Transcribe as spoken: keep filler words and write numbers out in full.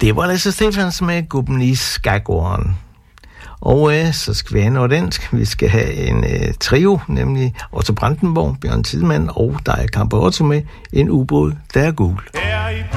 Det var Lasse Stephans med Gubben i Skagården. Og øh, så skal vi have noget dansk. Vi skal have en øh, trio, nemlig Otto Brandenborg, Bjørn Tidemand og Daja Campeotto med En ubåd, der er gul.